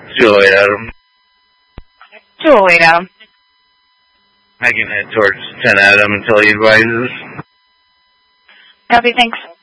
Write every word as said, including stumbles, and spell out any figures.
two oh eight, Adam. two oh eight, Adam. I can head towards ten Adam until he advises. Copy, thanks.